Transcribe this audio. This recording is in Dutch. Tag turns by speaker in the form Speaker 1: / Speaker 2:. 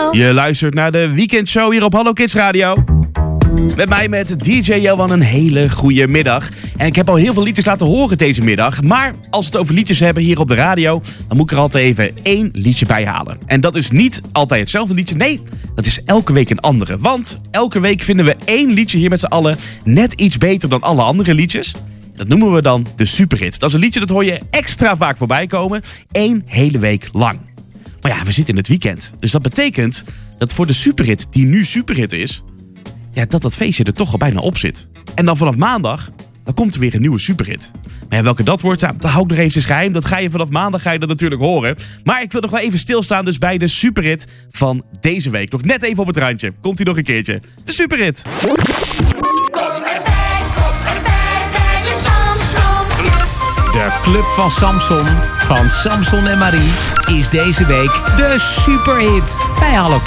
Speaker 1: Je luistert naar de weekendshow hier op Hallo Kids Radio. Met mij met DJ Johan een hele goede middag. En ik heb al heel veel liedjes laten horen deze middag. Maar als we het over liedjes hebben hier op de radio, dan moet ik er altijd even 1 liedje bij halen. En dat is niet altijd hetzelfde liedje. Nee, dat is elke week een andere. Want elke week vinden we 1 liedje hier met z'n allen net iets beter dan alle andere liedjes. Dat noemen we dan de superhit. Dat is een liedje dat hoor je extra vaak voorbij komen. 1 hele week lang. Maar ja, we zitten in het weekend. Dus dat betekent dat voor de superhit die nu superhit is, ja, dat feestje er toch al bijna op zit. En dan vanaf maandag, dan komt er weer een nieuwe superhit. Maar ja, welke dat wordt, dat hou ik nog eventjes geheim. Dat ga je vanaf maandag dat natuurlijk horen. Maar ik wil nog wel even stilstaan dus bij de superhit van deze week. Nog net even op het randje. Komt-ie nog een keertje. De superhit.
Speaker 2: De Club van Samson en Marie is deze week de superhit bij Hallo